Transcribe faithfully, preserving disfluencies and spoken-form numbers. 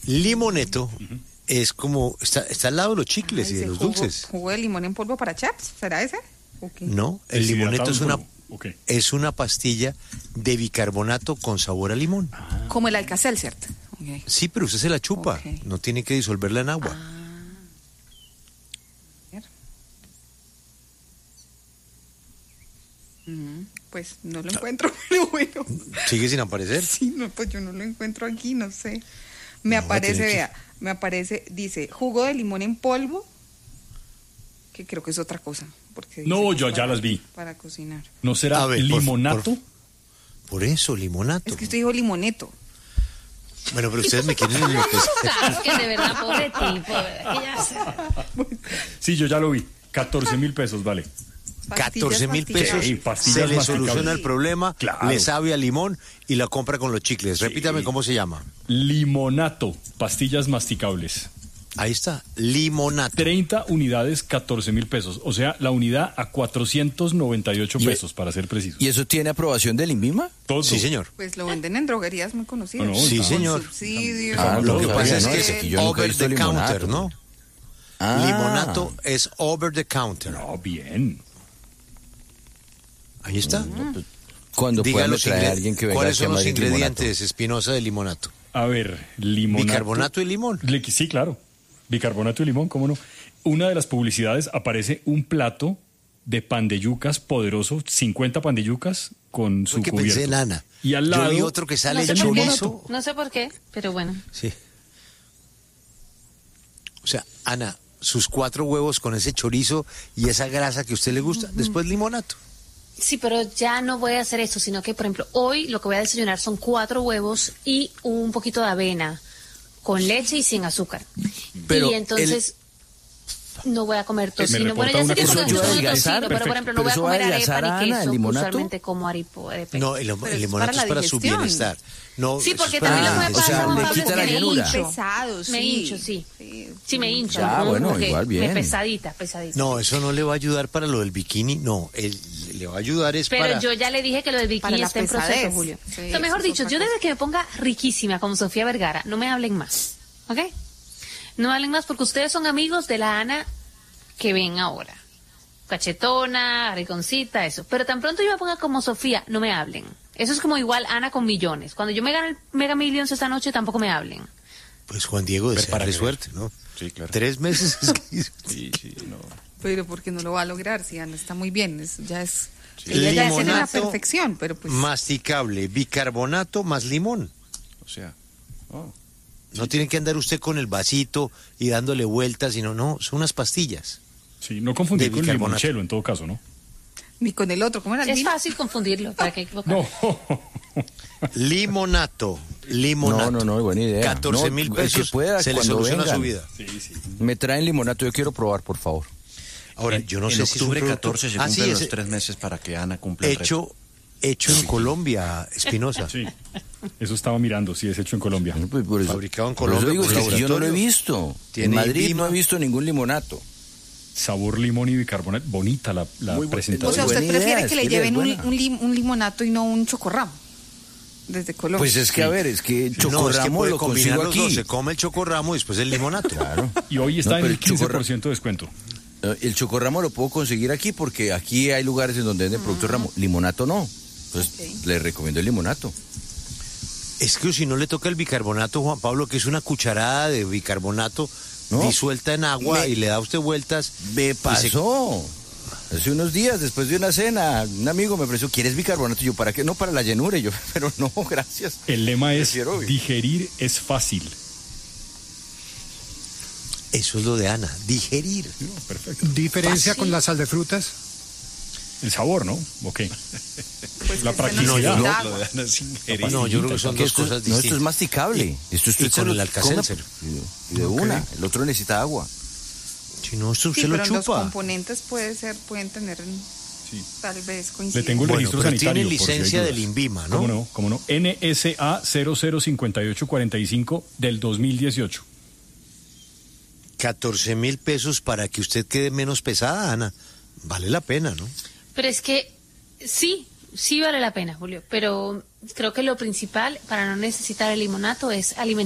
Limoneto uh-huh. es como, está, está al lado de los chicles Ay, y de los jugo, dulces. ¿Jugo de limón en polvo para chaps? ¿Será ese? Okay. No, el limoneto es una, okay. es una pastilla de bicarbonato con sabor a limón. Ah. Como el Alka-Seltzer. Okay. Sí, pero usted se la chupa, okay. no tiene que disolverla en agua. Ah. Pues no lo encuentro, pero bueno. ¿Sigue sin aparecer? Sí, no, pues yo no lo encuentro aquí, no sé. Me no, aparece, vea, que... me aparece, dice, jugo de limón en polvo, que creo que es otra cosa. Porque no, yo para, ya las vi. Para cocinar. ¿No será ver, limonato? Por, por, por eso, limonato. Es que usted dijo limoneto. Bueno, pero ustedes me quieren enloquecer. Es que de verdad, pobre tipo, que ya sé. Sí, yo ya lo vi. catorce mil pesos, vale. catorce mil pesos, sí, se le soluciona el problema, claro. le sabe a limón y la compra con los chicles. Sí. Repítame cómo se llama. Limonato, pastillas masticables. Ahí está, limonato. treinta unidades, catorce mil pesos. O sea, la unidad a cuatrocientos noventa y ocho pesos, para ser preciso. ¿Y eso tiene aprobación del INVIMA? Todo. Sí, señor. Pues lo venden en droguerías muy conocidas. No, no, sí, señor. Subsidios. Ah, lo que pasa no, es que es over the counter, ¿no? Ah. Limonato es over the counter. No, bien. Ahí está. No, pues, cuando pueda traer a alguien que venga ¿Cuáles son los ingredientes, limonato? Espinosa, de limonato? A ver, limonato. Bicarbonato y limón. Sí, claro. Bicarbonato y limón, ¿cómo no? Una de las publicidades aparece un plato de pan de yucas poderoso, cincuenta pan de yucas con su Porque cubierto. Pensé en Ana. Y al lado... Yo vi otro que sale no sé chorizo. No sé por qué, pero bueno. Sí. O sea, Ana, sus cuatro huevos con ese chorizo y esa grasa que a usted le gusta, uh-huh. después limonato. Sí, pero ya no voy a hacer eso, sino que, por ejemplo, hoy lo que voy a desayunar son cuatro huevos y un poquito de avena con leche y sin azúcar. Pero y entonces el... no voy a comer tocino. Bueno, ya sé que eso no ayuda a tocino, pero por ejemplo no voy a comer arepa ni queso, usualmente como arepa. No, el, el limonato es para, es para su bienestar. No, sí, porque para... también lo que me pasa, o sea, Juan le Pablo, quita es la que me llenura. hincho. Pesado, sí. Me hincho, sí. Sí, sí me hincho. Ah, bueno, igual bien. Me pesadita, pesadita. No, eso no le va a ayudar para lo del bikini, no, él, le va a ayudar es pero para... Pero yo ya le dije que lo del bikini está en proceso, Julio. Sí, o sea, mejor dicho, yo desde que me ponga riquísima como Sofía Vergara, no me hablen más, ¿ok? No me hablen más porque ustedes son amigos de la Ana que ven ahora. Cachetona, riconcita, eso. Pero tan pronto yo me ponga como Sofía, no me hablen. Eso es como igual Ana con millones. Cuando yo me gane el Mega Millions esta noche, tampoco me hablen. Pues Juan Diego, desearle suerte, ¿no? Sí, claro. Tres meses. Es que... sí, sí, no. Pero porque no lo va a lograr, si Ana está muy bien, es, ya es... Sí. Ella ya Limonato, es en la perfección, pero pues... masticable, bicarbonato más limón. O sea... Oh. No sí. tiene que andar usted con el vasito y dándole vueltas, sino no, son unas pastillas. Sí, no confundir con el limonchelo en todo caso, ¿no? Ni con el otro, ¿cómo era el Es vino? fácil confundirlo, ¿para qué equivocar? No. Limonato, limonato. No, no, no, buena idea. catorce mil no, pesos, que pueda, se le soluciona vengan. Su vida. Sí, sí. Me traen limonato, yo quiero probar, por favor. Ahora, yo no en sé octubre si catorce se ah, cumplen sí, los ese... tres meses para que Ana cumpla el hecho, reto. Hecho en Colombia, Espinosa. Sí, eso estaba mirando, sí, es hecho en Colombia. Bueno, pues por eso, fabricado en Colombia. Por eso digo, es que yo no lo he visto. En Madrid Lima. no he visto ningún limonato. Sabor limón y bicarbonato, bonita la, la presentación. O sea, ¿usted prefiere idea, que es le que lleven un, buena. un, lim, un limonato y no un chocorramo? Desde Colombia. Pues es que, sí. a ver, es que el chocorramo chocorramo no, es que lo combinar consigo los aquí. dos, se come el chocorramo y después el limonato. Claro. Y hoy está No, en pero el quince por ciento de descuento. El chocorramo lo puedo conseguir aquí porque aquí hay lugares en donde venden productos ramo. Limonato no. Entonces, okay. le recomiendo el limonato. Es que si no le toca el bicarbonato, Juan Pablo, que es una cucharada de bicarbonato ¿no? disuelta en agua me, y le da a usted vueltas. Me pasó. Se... Hace unos días, después de una cena, un amigo me ofreció, ¿quieres bicarbonato? Y yo, ¿para qué? No, para la llenura. Y yo, pero no, gracias. El lema es, digerir es fácil. Eso es lo de Ana, digerir. No, perfecto. ¿Diferencia fácil con la sal de frutas? El sabor, ¿no? Ok. Pues la practicidad. No, no, lo de Ana es ingerir. No, yo creo que son dos esto, cosas distintas. No, esto es masticable. Esto es y con el Alka-Seltzer. Y de okay. una. El otro necesita agua. Si no, esto sí, se lo pero chupa. Los componentes puede ser, pueden tener sí. tal vez coincidir. Le tengo el registro bueno, pero sanitario. Tiene licencia del INVIMA, ¿no? ¿Cómo no? ¿Cómo no? N S A cero cero cinco ocho cuatro cinco del dos mil dieciocho. catorce mil pesos para que usted quede menos pesada, Ana. Vale la pena, ¿no? Pero es que sí, sí vale la pena, Julio. Pero creo que lo principal para no necesitar el limonato es alimentar.